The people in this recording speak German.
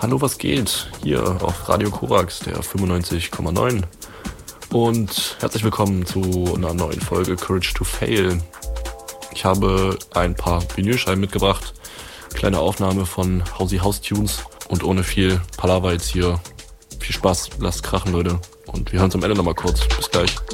Hallo, was geht? Hier auf Radio Korax, der 95,9. Und herzlich willkommen zu einer neuen Folge Courage to Fail. Ich habe ein paar Vinylscheiben mitgebracht, kleine Aufnahme von Housey House Tunes und ohne viel Palaver jetzt hier. Viel Spaß, lasst krachen, Leute. Und wir hören uns am Ende nochmal kurz. Bis gleich.